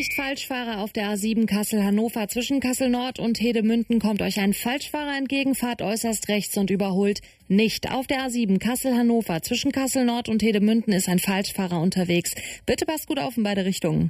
Vorsicht, Falschfahrer auf der A7 Kassel-Hannover. Zwischen Kassel-Nord und Hedemünden kommt euch ein Falschfahrer entgegen, fahrt äußerst rechts und überholt nicht. Auf der A7 Kassel-Hannover zwischen Kassel-Nord und Hedemünden ist ein Falschfahrer unterwegs. Bitte passt gut auf in beide Richtungen.